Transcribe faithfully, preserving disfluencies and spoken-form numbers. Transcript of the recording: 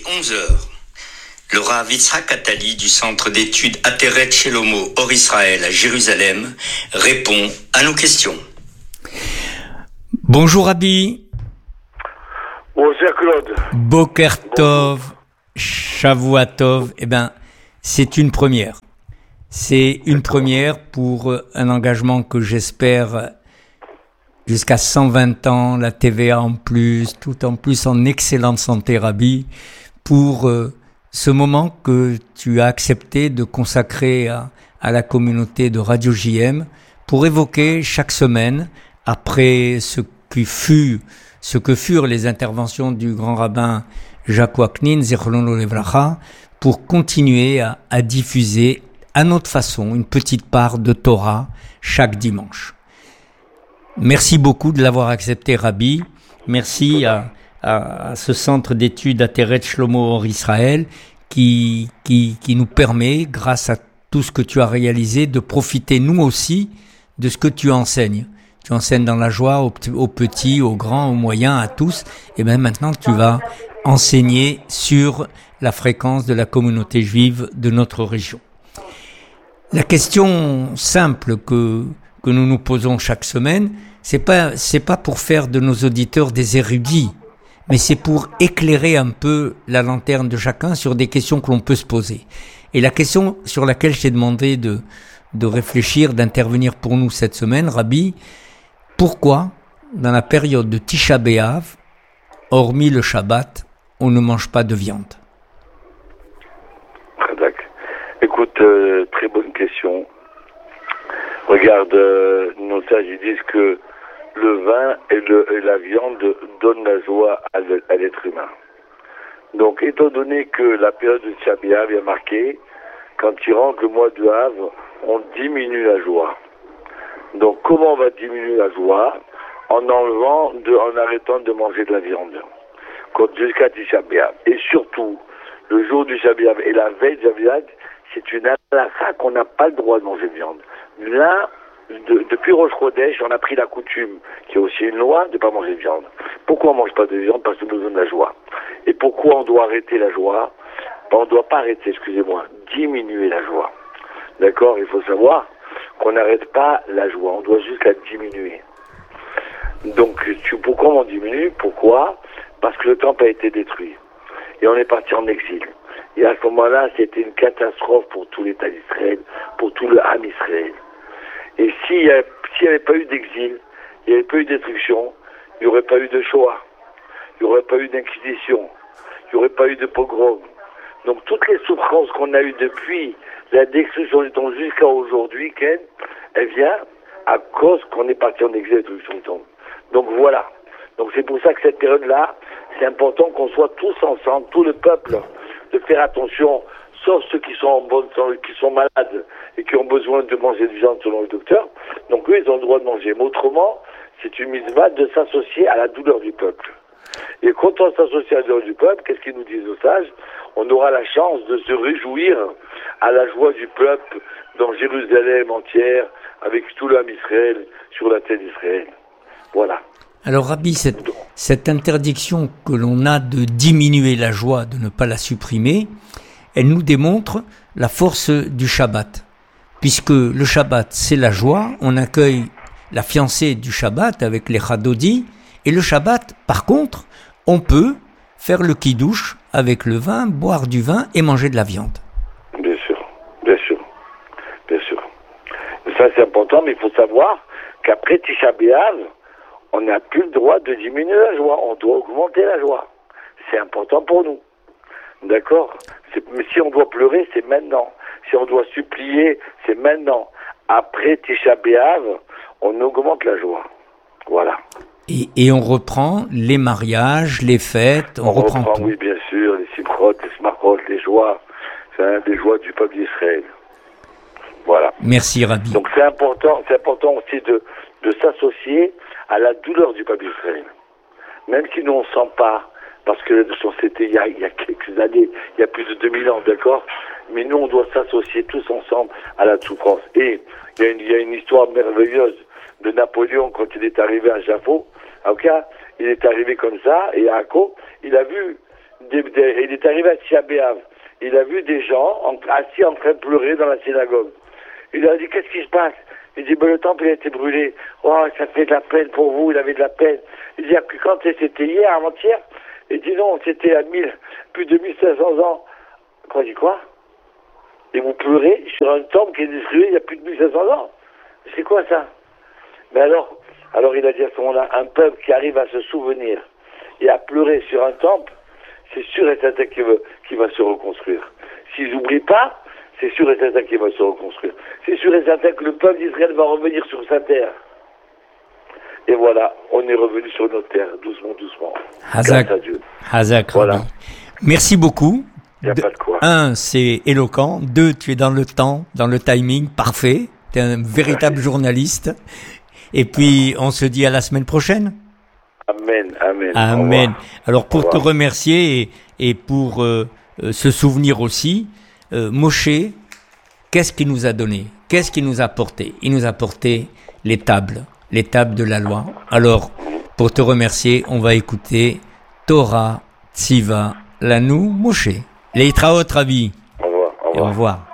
onze heures. Le Rav Yitzhak Attali du Centre d'études Ateret Shelomo Or Israël à Jérusalem répond à nos questions. Bonjour Rabbi. Bonjour Claude. Boker Tov, Shavua Tov. Eh bien, c'est une première. C'est une première pour un engagement que j'espère jusqu'à cent vingt ans, la T V A en plus, tout en plus en excellente santé, Rabbi, pour euh, ce moment que tu as accepté de consacrer à, à la communauté de Radio J M pour évoquer chaque semaine, après ce qui fut, ce que furent les interventions du grand rabbin Jacques Waknin, Zichrono Livracha, pour continuer à, à diffuser à notre façon une petite part de Torah chaque dimanche. Merci beaucoup de l'avoir accepté, Rabbi. Merci à, à, à ce centre d'études Ateret Shlomo Or Israël qui, qui, qui nous permet, grâce à tout ce que tu as réalisé, de profiter nous aussi de ce que tu enseignes. Tu enseignes dans la joie aux, aux petits, aux grands, aux moyens, à tous. Et bien maintenant, tu vas enseigner sur la fréquence de la communauté juive de notre région. La question simple que, que nous nous posons chaque semaine, c'est pas, c'est pas pour faire de nos auditeurs des érudits, mais c'est pour éclairer un peu la lanterne de chacun sur des questions que l'on peut se poser. Et la question sur laquelle je t'ai demandé de, de réfléchir, d'intervenir pour nous cette semaine, Rabbi, pourquoi, dans la période de Tisha B'Av, hormis le Shabbat, on ne mange pas de viande? Écoute, euh, très bonne question. Regarde, euh, nos sages ils disent que le vin et, le, et la viande donnent la joie à, le, à l'être humain. Donc, étant donné que la période de Tisha B'Av est marquée, quand il rentre le mois de Av, on diminue la joie. Donc, comment on va diminuer la joie? En enlevant, de, en arrêtant de manger de la viande, jusqu'à Tisha B'Av. Et surtout, le jour du Tisha B'Av et la veille du Tisha B'Av, c'est une halakha qu'on n'a pas le droit de manger de viande. Là, de, depuis Rosh Chodesh, on a pris la coutume, qui est aussi une loi, de ne pas manger de viande. Pourquoi on ne mange pas de viande? Parce que nous avons de la joie. Et pourquoi on doit arrêter la joie? Ben, on ne doit pas arrêter, excusez-moi, diminuer la joie. D'accord? Il faut savoir qu'on n'arrête pas la joie, on doit juste la diminuer. Donc, tu, pourquoi on diminue? Pourquoi? Parce que le temple a été détruit. Et on est parti en exil. Et à ce moment-là, c'était une catastrophe pour tout l'État d'Israël, pour tout le Ham Israël. Et s'il n'y avait pas eu d'exil, il n'y avait pas eu de destruction, il n'y aurait pas eu de Shoah, il n'y aurait pas eu d'inquisition, il n'y aurait pas eu de pogrom. Donc toutes les souffrances qu'on a eues depuis la destruction du temple jusqu'à aujourd'hui, Ken, elle vient à cause qu'on est parti en exil de la destruction du temple. Donc voilà. Donc c'est pour ça que cette période-là, c'est important qu'on soit tous ensemble, tout le peuple, de faire attention, sauf ceux qui sont en bonne santé, qui sont malades et qui ont besoin de manger du viande selon le docteur. Donc eux, ils ont le droit de manger. Mais autrement, c'est une mitzvah de s'associer à la douleur du peuple. Et quand on s'associe à la douleur du peuple, qu'est-ce qu'ils nous disent aux sages? On aura la chance de se réjouir à la joie du peuple dans Jérusalem entière, avec tout l'âme Israël, sur la terre d'Israël. Voilà. Alors Rabbi, cette, cette interdiction que l'on a de diminuer la joie, de ne pas la supprimer, elle nous démontre la force du Shabbat. Puisque le Shabbat, c'est la joie, on accueille la fiancée du Shabbat avec les Chadodi, et le Shabbat, par contre, on peut faire le kiddush avec le vin, boire du vin et manger de la viande. Bien sûr, bien sûr, bien sûr. Ça c'est important, mais il faut savoir qu'après Tisha B'Av, on n'a plus le droit de diminuer la joie, on doit augmenter la joie. C'est important pour nous. D'accord? c'est, Mais si on doit pleurer, c'est maintenant. Si on doit supplier, c'est maintenant. Après Tisha B'Av, on augmente la joie. Voilà. Et, et on reprend les mariages, les fêtes, on, on reprend, reprend tout. Oui, bien sûr, les simchot, les smarot, les joies, hein, les joies du peuple d'Israël. Voilà. Merci Rabbi. Donc c'est important, c'est important aussi de, de s'associer à la douleur du peuple d'Israël. Même si nous on ne sent pas, parce que c'était il y, a, il y a quelques années, il y a plus de deux mille ans, d'accord? Mais nous on doit s'associer tous ensemble à la souffrance. Et il y a une, il y a une histoire merveilleuse de Napoléon quand il est arrivé à Jaffo. Ok, il est arrivé comme ça, et à Akko, il a vu des, des, il est arrivé à Tisha B'Av. Il a vu des gens en, assis en train de pleurer dans la synagogue. Il leur a dit, qu'est-ce qui se passe? Il dit, ben, le temple il a été brûlé. Oh, ça fait de la peine pour vous, il avait de la peine. Il dit, ah, puis quand c'était hier, avant-hier? Il dit, non, c'était à mille, plus de mille cinq cents ans. Quoi, dit quoi? Et vous pleurez sur un temple qui est détruit il y a plus de mille cinq cents ans? C'est quoi ça? Mais alors, alors il a dit à ce moment-là, un peuple qui arrive à se souvenir et à pleurer sur un temple, c'est sûr et certain qu'il va, qu'il va se reconstruire. S'ils n'oublient pas, c'est sûr et certain qu'il va se reconstruire. C'est sûr et certain que le peuple d'Israël va revenir sur sa terre. Et voilà, on est revenu sur notre terre, doucement, doucement. Hazak, grâce à Dieu. Hazak, voilà. Merci beaucoup. Il n'y a de, pas de quoi. Un, c'est éloquent. Deux, tu es dans le temps, dans le timing, parfait. Tu es un véritable journaliste. Et puis, on se dit à la semaine prochaine. Amen, amen. Amen. Alors, pour te remercier et, et pour euh, euh, se souvenir aussi, euh, Moshe, qu'est-ce qu'il nous a donné? Qu'est-ce qu'il nous a apporté? Il nous a apporté les tables, les tables de la loi. Alors, pour te remercier, on va écouter Torah Tziva Lanu Moshe. Leitraot Rabbi. Au revoir. Au revoir. Et au revoir.